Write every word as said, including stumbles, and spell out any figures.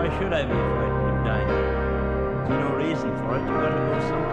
Why should I be frightened of dying? There's no reason for it. You've got to go some